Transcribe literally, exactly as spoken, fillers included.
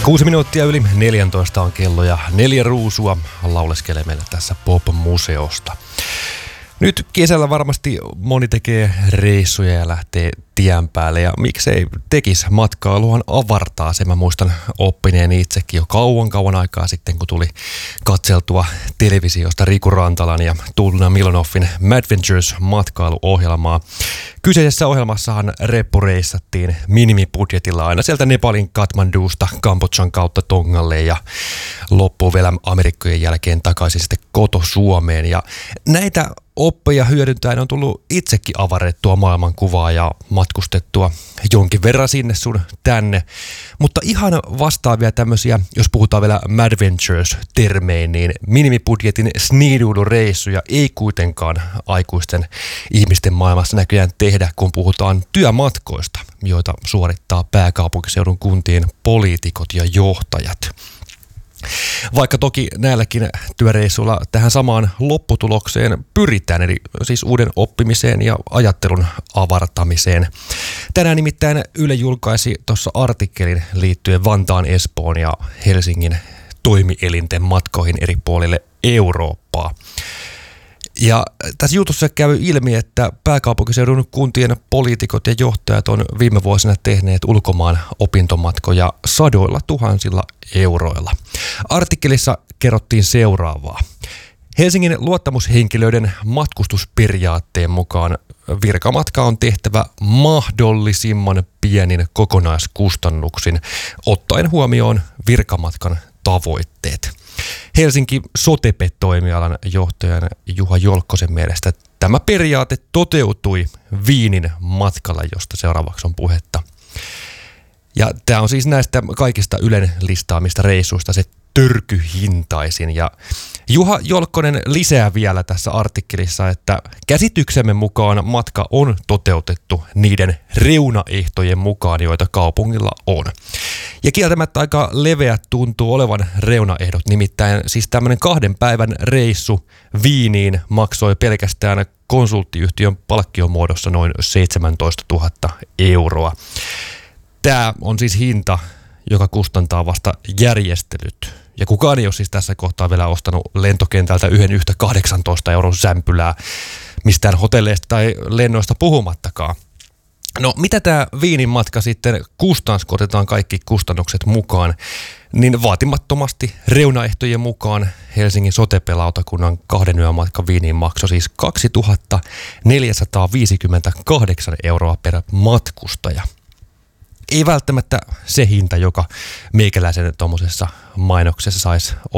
Kuusi minuuttia yli neljäntoista on kello ja neljä ruusua lauleskelee meille tässä Pop-museosta. Nyt kesällä varmasti moni tekee reissuja ja lähtee tien päälle ja miksei tekisi matkailuhan avartaa. Sen mä muistan oppineeni itsekin jo kauan kauan aikaa sitten, kun tuli katseltua televisiosta Riku Rantalan ja Tuulina Milonoffin Madventures matkailuohjelmaa. Kyseisessä ohjelmassahan reppureissattiin minimibudjetilla aina sieltä Nepalin Kathmandusta Kambodžan kautta Tongalle ja loppuun vielä Amerikkojen jälkeen takaisin sitten koto Suomeen. Ja näitä oppeja hyödyntäen on tullut itsekin avarrettua maailmankuvaa ja matkustettua jonkin verran sinne sun tänne. Mutta ihan vastaavia tämmöisiä, jos puhutaan vielä Madventures-termein, niin minimibudjetin sniiduilureissuja ei kuitenkaan aikuisten ihmisten maailmassa näköjään tehdä, kun puhutaan työmatkoista, joita suorittaa pääkaupunkiseudun kuntien poliitikot ja johtajat. Vaikka toki näilläkin työreissuilla tähän samaan lopputulokseen pyritään, eli siis uuden oppimiseen ja ajattelun avartamiseen. Tänään nimittäin Yle julkaisi tuossa artikkelin liittyen Vantaan, Espoon ja Helsingin toimielinten matkoihin eri puolille Eurooppaa. Ja tässä jutussa käy ilmi, että pääkaupunkiseudun kuntien poliitikot ja johtajat on viime vuosina tehneet ulkomaan opintomatkoja sadoilla tuhansilla euroilla. Artikkelissa kerrottiin seuraavaa. Helsingin luottamushenkilöiden matkustusperiaatteen mukaan virkamatka on tehtävä mahdollisimman pienin kokonaiskustannuksin, ottaen huomioon virkamatkan tavoitteet. Helsinki Sotepet-toimialan johtajan Juha Jolkkosen mielestä tämä periaate toteutui Viinin matkalla, josta seuraavaksi on puhetta. Ja tämä on siis näistä kaikista Ylen listaamista reissuista se törkyhintaisin. Ja Juha Jolkkonen lisää vielä tässä artikkelissa, että käsityksemme mukaan matka on toteutettu niiden reunaehtojen mukaan, joita kaupungilla on. Ja kieltämättä aika leveät tuntuu olevan reunaehdot, nimittäin siis tämmöinen kahden päivän reissu Viiniin maksoi pelkästään konsulttiyhtiön palkkiomuodossa noin seitsemäntoistatuhatta euroa. Tämä on siis hinta, joka kustantaa vasta järjestelyt. Ja kukaan ei ole siis tässä kohtaa vielä ostanut lentokentältä yhden yhtä kahdeksantoista euron sämpylää mistään hotelleista tai lennoista puhumattakaan. No mitä tämä Viinin matka sitten kustansi, kun otetaan kaikki kustannukset mukaan, niin vaatimattomasti reunaehtojen mukaan Helsingin Sote-pelautakunnan kahden yön matka Viiniin maksoi siis kaksituhattaneljäsataaviisikymmentäkahdeksan euroa per matkustaja. Ei välttämättä se hinta, joka meikäläisen tuommoisessa mainoksessa saisi